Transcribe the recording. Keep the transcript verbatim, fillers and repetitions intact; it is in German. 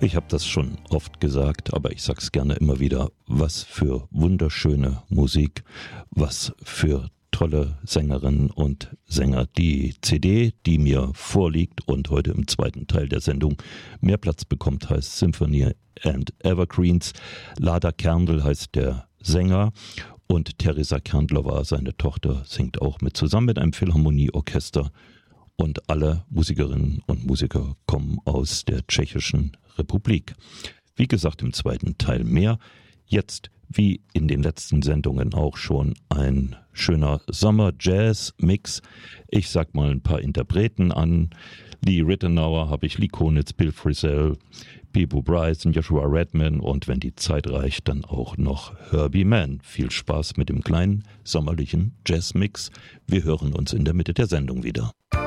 Ich habe das schon oft gesagt, aber ich sag's gerne immer wieder. Was für wunderschöne Musik, was für tolle Sängerinnen und Sänger. Die C D, die mir vorliegt und heute im zweiten Teil der Sendung mehr Platz bekommt, heißt Symphony and Evergreens. Lada Kerndl heißt der Sänger und Teresa Kerndlova, seine Tochter, singt auch mit, zusammen mit einem Philharmonieorchester. Und alle Musikerinnen und Musiker kommen aus der Tschechischen Republik. Wie gesagt, im zweiten Teil mehr. Jetzt, wie in den letzten Sendungen auch schon, ein schöner Sommer-Jazz-Mix. Ich sag mal ein paar Interpreten an. Lee Ritenour habe ich, Lee Konitz, Bill Frisell, Peabo Bryson, Joshua Redman und wenn die Zeit reicht, dann auch noch Herbie Mann. Viel Spaß mit dem kleinen sommerlichen Jazz-Mix. Wir hören uns in der Mitte der Sendung wieder.